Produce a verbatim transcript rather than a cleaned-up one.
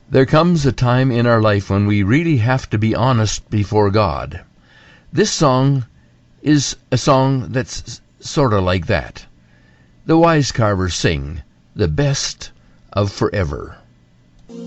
There comes a time in our life when we really have to be honest before God. This song is a song that's sort of like that. The Wise Carvers sing, "The Best of Forever."